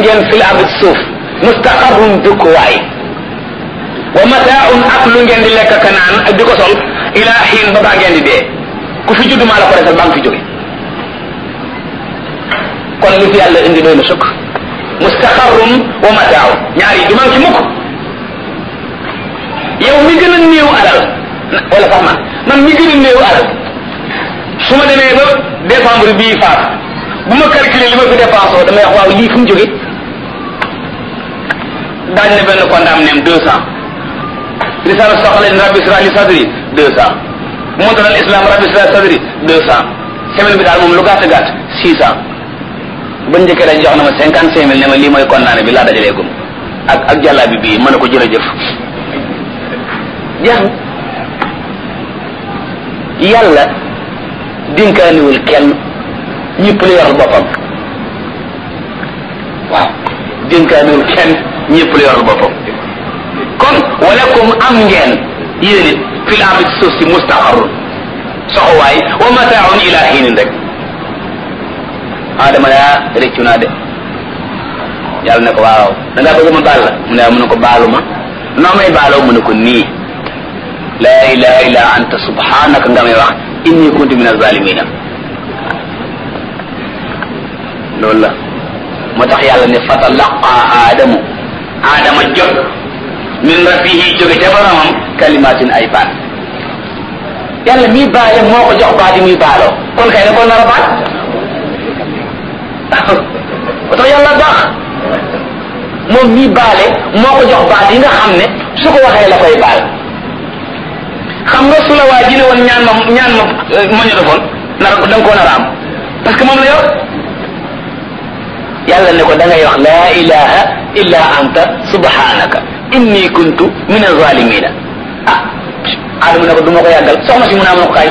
ngeen fil ardi suuf mustaqarrun dëkkuwaay wa mataaun ak lu ngeen di lekk ka naan ak di ko sol ila xiin ba baa ngeen di dee ku fi judd maa la ko defal baa nga fi jóge kon li fi yàlla indi doy na sukk mustaqarrun wa mataaun ñaar yi du man ci mukk yow mi gën a néew alal wala sax man mi gën a néew alal su ma demee ba décembre bii faat bu ma calculer li ma fi dépensé damay wax waaw lii fu mu jóge daañ ne benn condamné 200 risala soxla rabbi isra li sadri 200 montre al islam rabbi isra sadri 200 semaine bi daal moom lu gàtt gàtt 600 ba njëkkee rek jox na ma 55 000 ne ma lii mooy condamné bi laa dajalee gum ak jàllaabi bii mën na ko jërëjëf jeex na yàlla dinkaaniwul kenn ñëpp la yoral boppam waaw dinkaaniwul kenn ñëpp la yoral boppam kon walakum am ngeen yéen it fil ardi suuf si mustaqarrun soxowaay wa mataaun ila hiinin rek Adama yaa rëccu naa de yàlla ne ko waaw da ngaa bëgg ma baal la mu ne mu ne ko baalu ma noo may baaloo mu ne ko nii laa ilaha illa anta subhanaka nga may wax inni kuntu min az-zalimina loolu la moo tax yàlla ne fatalaqa Adama jot min rabbihi jóge ca boromam kalimatin ay baat yàlla miy baale moo ko jox baat yi muy baaloo kon kay ne ko nar a baat moo tax yàlla baax moom miy baale moo ko jox baat yi nga xam ne su ko waxee la koy baal xam nga su la waa ji ne woon ñaan ma ma ñu defoon nar da nga koo nar a am parce que moom la yor yàlla ne ko da ngay wax laa ilaha illa anta subhanaka inni kuntu min az-zalimina ah Adama ne ko du ma ko yàggal soxna si mu naa ma ko kaay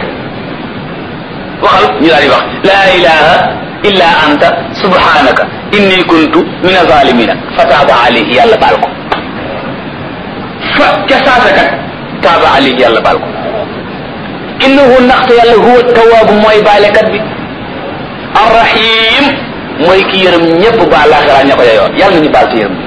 waxal ñu daal di wax laa ilaha illa anta subhanaka inni kuntu min az-zalimina fa taaba alayhi yàlla baal ko fa ca saasa kat taaba alayhi yàlla baal ko innahu ndaxte yàlla huwa tawaabu mooy baalekat bi arrahim mooy ki yërëm ñëpp baal laaxira ña ko yeyoo yàlla nañu baal ci yërëm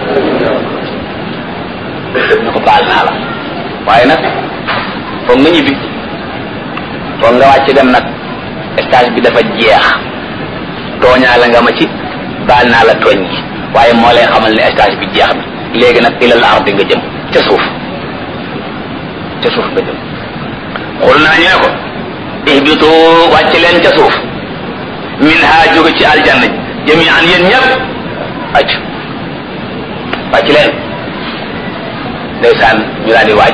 na ko baal naa la waaye nag foog nga ñibbi foog nga wàcc dem nag stage bi dafa jeex tooñaa la nga ma ci baal naa la tooñ gi waaye moo lay xamal ne stage bi jeex na léegi nag ilal ardi nga jëm ca suuf nga jëm xul naa ñu ne ko ihbitu wàcc leen ca suuf min ha jóge ci aljanna jami'an yéen ñëpp wàcc leen ndeysaan ñu daal di waaj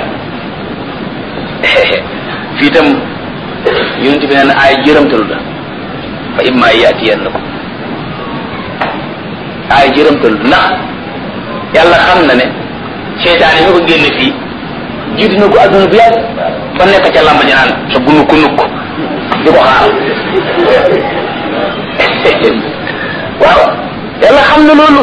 fii itam yonent bi neen ay jërëmtalu la fa imma yatiyannakum ay jërëmtalu ndax yàlla xam na ne seytaan yi ñu ko génne fii jiitu na ko adduna bi yàgg ba nekk ca lamba ja naan sa gunuk di ko xaar waaw yàlla xam na loolu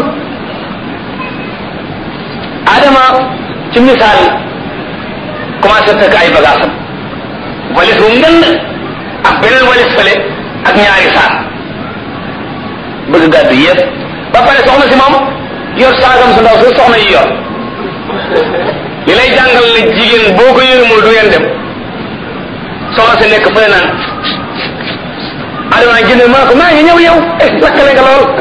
Adama ci misaal commencé fekk ay bagaasam walis bu ngënd ak beneen walis fële ak ñaari saak bëgg gàddu yëpp ba pare soxna si moom yor saagam su ndaw su soxna yi yor li lay jàngal ne jigéen boo ko yërëmul du ngeen dem soxna si nekk fële naan Adama nag jënd maa ko maa ngi ñëw yow lakkale nga lool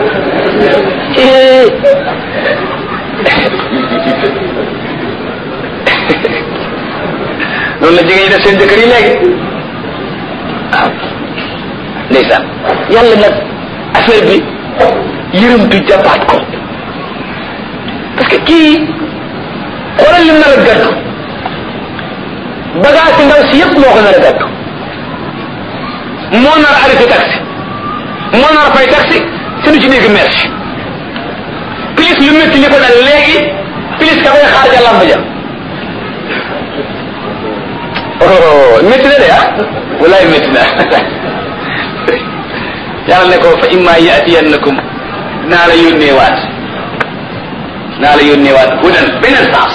noonu la jigéen ñi def seen jëkkër yi léegi waaw ndeysaan yàlla nag affaire bi yërëmtu jàppaat ko parce que kii xoolal lim nar a gàddu bagage si ndaw si yëpp moo ko nar a gàddu moo nar a arrêté taxi moo nar a fay taxi suñu ci dégg merci plus lu métti li ko dal léegi plus ka koy xaar ca làmb ja oh métti na de ah walaay métti na yàlla ne ko fa imma yatiyannakum naa la yónneewaat hudan beneen sens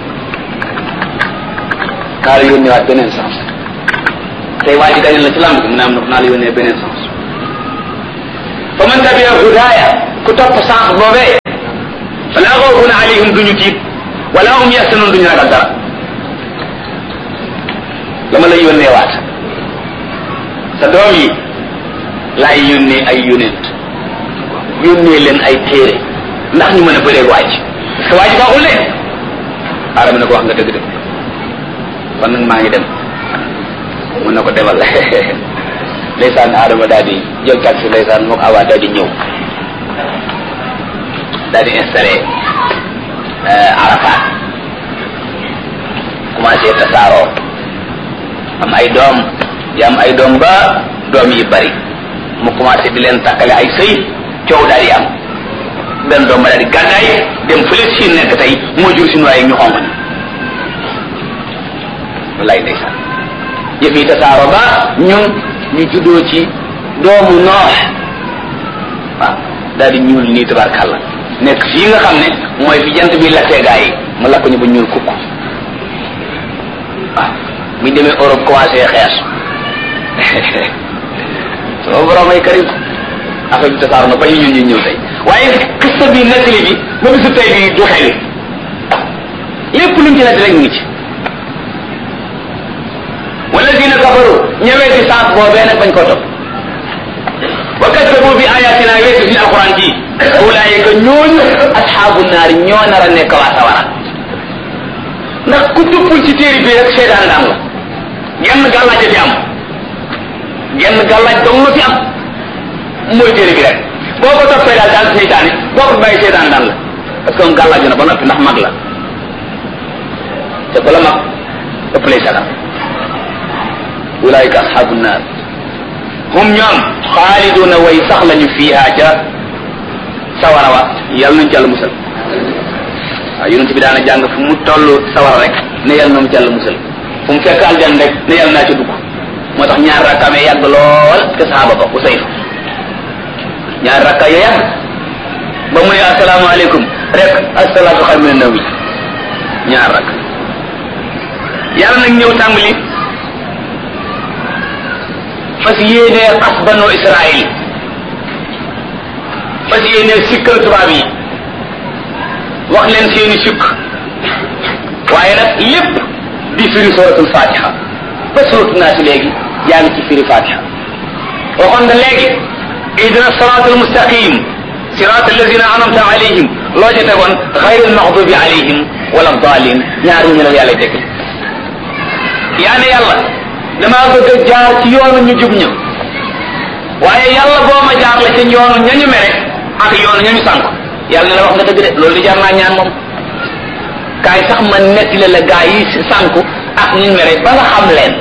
tey waa ji dañu la ci lamb bi mu ne am na naa la yónnee beneen sens fa man tabi'a hudaaya ku topp sens boobee alayhim duñu tiit wala hum yaxsanun duñu ragal dara. dama la yónnee waat sa doom yi laay yónnee ay yonent yónnee leen ay téere ndax ñu mën a bëreeg waaj sa waaj baaxul leen aadama ne ko wax nga dëgg dëgg kon nag maa ngi dem mun na ko demal ndeysaan aadama daal di jël taxi ndeysaan mook Awa daal di ñëw daal di installé Arafat commencé tasaaroo am ay doom di am ay doom ba doom yi bari mu commencé di leen takkale ay sëy coow daal di am benn doom ba daal di gàddaay dem fële si nekk tey moo jur si waaye ñu xonq ni wallaay ndeysaan yëf yi tasaaro ba ñun ñu juddoo ci doomu Noox waaw daal di ñuul nii tabarkàlla nekk fii nga xam ne mooy fi jant bi lakkee gaa yi mu lakk ñu ba ñuul kukk waaw buñ demee Europe commencé xees sama borom ay karim affaire bi tasaaro na ba ñu ñëw tey waaye xista bi nettali bi ba bisu tey bi du xeli lépp luñ ci nettali rek ngi ci walladina kafaru ñëwee ci saas boobee nag bañ ko topp wa kazzabu bi ayatina weesu fi alquran ji ulaayika ñooñu asxaabu naari ñoo nar a nekk waa sawara ndax ku tuppul ci téere bi rek seetaan daan la genn gàllaaj fi am genn gàllaaj dong la fi am mooy téere bi rek boo ko toppee daal daal seytaane boo ko bàyyi seetaan daan la parce que gàllaaj na ba noppi ndax mag la te bala mag ëpp lay sagal ulaayika asxaabu naar hum ñoom xaaliduna way sax lañu fiiha ca sawara wa yàlla nañu jàll musal waaw yonent bi daana jàng fu mu toll sawara rek ne yàlla nañu jàll musal fu mu fekk aljan rek ne yàlla naa ca dugg moo tax ñaar rakkaamee yàgg lool ke saxaaba ba Usayf ñaar rakka ya yàgg ba mu ne asalaamaaleykum rek asalaatu xayru mina nawm ñaar rakk yàlla nag ñëw tàmbali fas yéenee xas banu Israël fas yéenee sikkal tubaab yi wax leen seeni sukk waaye nag lépp di firi suratul fatiha ba suratu naasi léegi yaa ngi ci firi fatiha waxoon nga léegi ihdina siratal mustaqim siratal lazina anamta alayhim loo ca tegoon xayril maxdubi alayhim wala dalin ñaar ñu la yàlla dégg yaa ne yàlla damaa bëgg a jaar ci yoonu ñu jub ña waaye yàlla boo ma jaar la ci yoonu ñañu mere ak yoonu ñañu sànk yàlla ne la wax nga dëgg de loolu di jaar naa ñaan moom kaay sax ma netti la gaa yi sànku ak ñu mere ba nga xam leen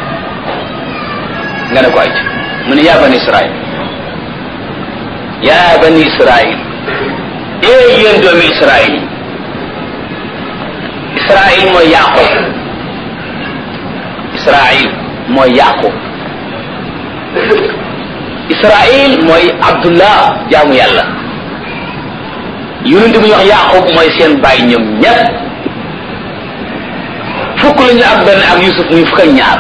nga ne ko ay mu ne yaa bani Israël yaa bani Israël yéen doomi Israël yi Israël mooy Yaaqub Israël mooy Yaaqub Israël mooy Abdullah jaamu yàlla yonent bu ñuy wax Yaaqub mooy seen baay ñoom ñett fukk lañu ak benn ak Yusuf muy fukk ak ñaar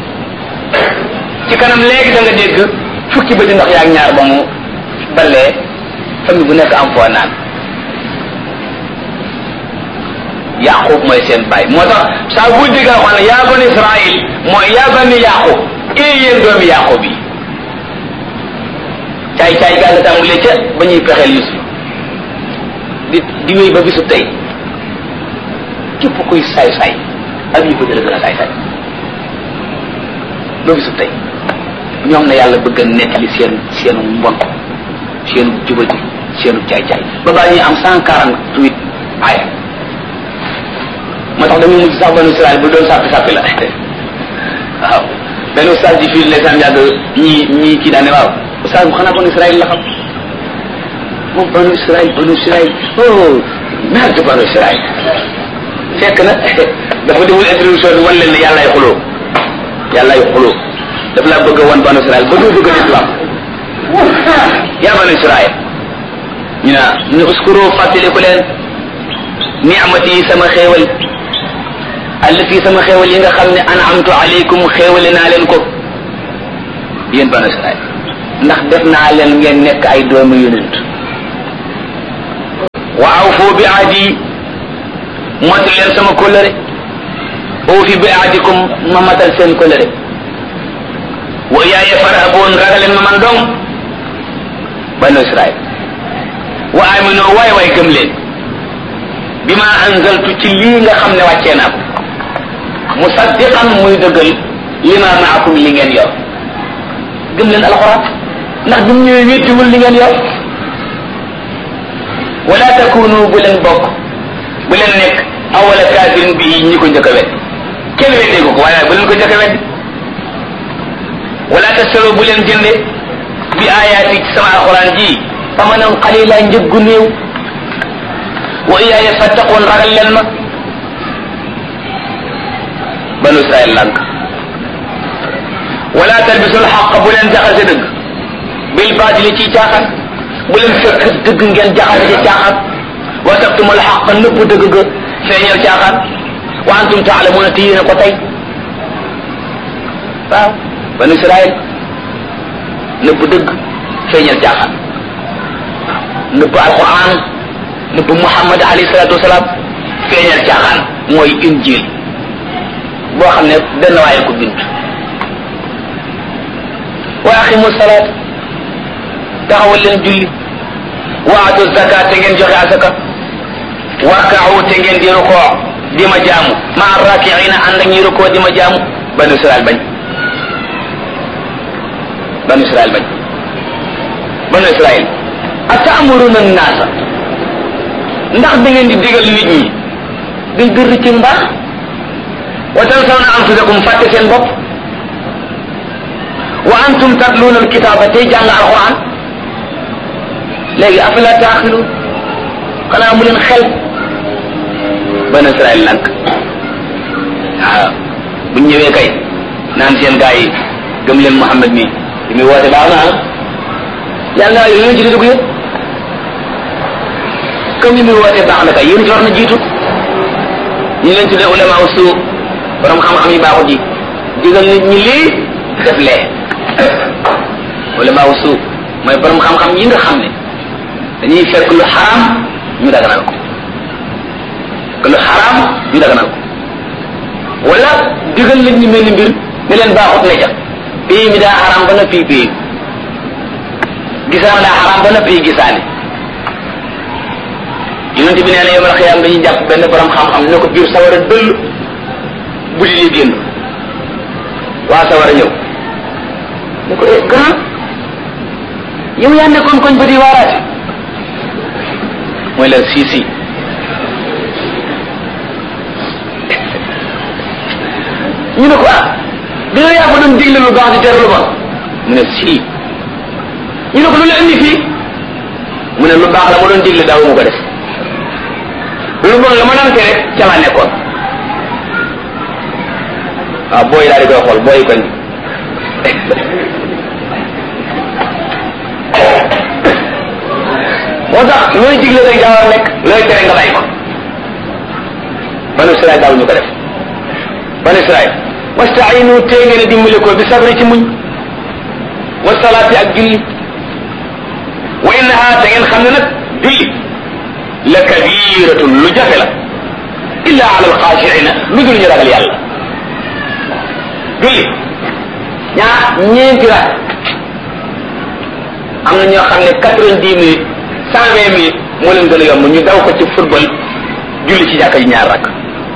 ci kanam léegi da nga dégg fukki bëti ndox yaak ñaar ba mu balee famille bu nekk am foo naan Yaaqub mooy seen baay moo tax saa bu dégg wax ne yaa bani Israël mooy yaa bani Yaaqub yéen doomi Yaaqub yi caay caay gaa nga tàmbalee ca ba ñuy pexeel Yusuf di wéy ba bisu tey képp kuy saay-saay ak ñu bëgg la gën a saay-saay ba bisu tey ñoom na yàlla bëgg a nettali seenu mbon seenu jubati seenu caay-caay ba baa ñuy am 148 aaya moo tax dañuy mujj sax banu Israël bu doon sàppi la waaw benn ustaas ji fii ndeysaan yàgg ñii kii daane waaw ustaas bu xanaa banu Israël la xam moom banu Israël oh merde banu Israël fekk na dafa deful introduction bi wan leen ne yàllaay xuloo dafa laa bëgg a wan banu Israël ba doo bëgg a islam yaa banu Israël ñu ne uskuru fàttaliku leen ni'mati sama xéewal allati sama xéewal yi nga xam ne an'amtu alaykum xéewale naa leen ko yéen banu Israël ndax def naa leen ngeen nekk ay doomu yonent wa awfu bi ahdi motal leen sama kóllëre awfi bi ahdikum ma matal seen kóllëre wa iyaaya farhabuun ragaleen ma man dong banu Israël wa aminu waay waay gëm leen bima anzaltu ci lii nga xam ne wàccee naa ko musaddiqan muy dëggal lima maakum li ngeen yor gëm leen alxuraan ndax bi mu ñëwee wéttiwul li ngeen yor wala takunu bu leen bokk bu leen nekk awala kaafirin bi ñi ko njëkk a wet kenn weddee ko waaye bu leen ko njëkk a wet wala tasaro bu leen jënde bi ayaati ci sama alxuraan ji famanan qalila njëggu néew wa iyaaya fattaqoon ragal leen ma banu Israël lànk wala talbisul xaq bu leen jaxase dëgg bil baatili ci caaxaan bu leen fekk dëgg ngeen jaxase ci caaxaan wa taktumul xaq nëbb dëgg ga feeñal caaxaan wa antum taalamuuna te yéen a ko tey waaw banu Israël nëbb dëgg feeñal caaxaan nëbb alquran nëbb Muhammad alayhi salaatu wasalaam feeñal caaxaan mooy injil boo xam ne benn waaye ko bind wa aqimu salaat taxawal leen julli wa atu zakat te ngeen joxe asaka warka'u te ngeen di rukoo di ma jaamu ma rakiina ànd ak ñi rukoo di ma jaamu banu Israël bañ banu Israël bañ banu Israël atamuruna naasa ndax da ngeen di digal nit ñi bil birri ci mbaax wa tansawna anfusakum fàtte seen bopp wa antum tatluuna alkitaaba tey jàng alquran léegi afala taaxiluun xanaa mu leen xel banu Israël lank waaw buñ ñëwee kay naan seen gaa yi gëm leen Muhammad mi li muy woote baax na yàlla naa yéen ci dugg yëpp comme li muy woote baax na kay yéen ci war na jiitu ñu leen tuddee ulama usu borom xam-xam yi baaxut yi digal nit ñi lii def lee ulama usu mooy borom xam-xam yi nga xam ne dañuy fekk lu xaraam ñu daganal ko lu xaraam ñu daganal ko wala digal nit ñi mel ni mbir ne leen baaxut ne ca pays mi daa xaraam ba na fii pays gisaan daa xaraam ba na fii gisaane yonent bi nee na yomal xiyaam dañuy jàpp benn borom xam-xam ne ko biir sawara dëll bu di génn waa sawara ñëw ne ko grand yow yaa nekkoon koñ ba di waaraate mooy leen si ñu ne ko di nga yaa ko doon digle lu baax di tere lu bon mu ne si ñu ne ko lu la indi fii mu ne lu baax la ma doon digle daaw mu ko def lu bon la ma doon tere ca laa nekkoon waaw booy daal di koy xool booy koñ moo tax looy digle rek daa war a nekk looy tere nga bàyyi ko banu Israël daaw ñu ko def banu Israël wastainu tee ngeen a dimbali ko bi sabri ci muñ wa salaati ak julli wa innaha te ngeen xam ne nag julli la kabiratun lu jafe la illa ala alxaashiina lu dul ñu ragal yàlla julli ñeenti rak am na ñoo xam ne 90 minutes 120 minutes moo leen gën a yomb ñu daw ko ci football julli ci jàkka ji ñaar rak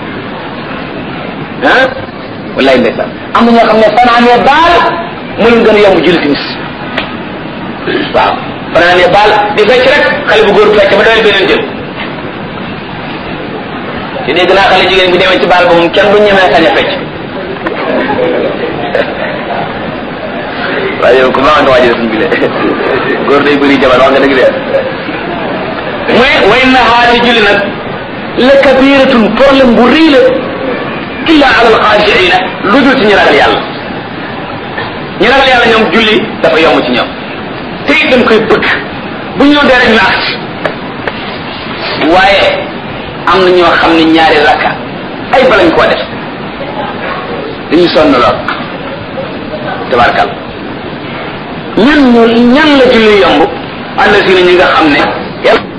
wallaay ndeysaan am na ñoo xam ne fanaanee baal moo leen gën a yomb julli timis waaw fanaanee baal di fecc rek xale bu góor bu fecc ba dawee beneen jël te dégg naa xale jigéen bi demee ci baal ba moom kenn du ñemee sañ a fecc waaye yow ku baax nga waajal suñ bi le góor day bëri jabar wax nga dëgg de mooy way na xaati julli nag la kabiratun problème bu rëy la illa ala alxaashiina lu dul ci ñu ragal yàlla ñu ragal yàlla ñoom julli dafa yomb ci ñoom te it dañ koy bëgg bu ñu dee rek ñu agsi waaye am na ñoo xam ne ñaari rakka ay balañ koo def dañuy sonn lool tabarkal ñan la julli yomb ànd si ñi nga xam ne yàlla